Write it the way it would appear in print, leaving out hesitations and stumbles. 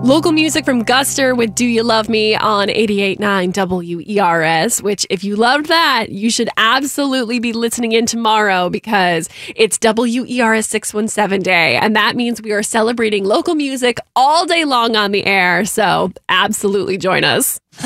Local music from Guster with Do You Love Me on 88.9 WERS, which if you loved that, you should absolutely be listening in tomorrow because it's WERS 617 Day. And that means we are celebrating local music all day long on the air. So absolutely join us.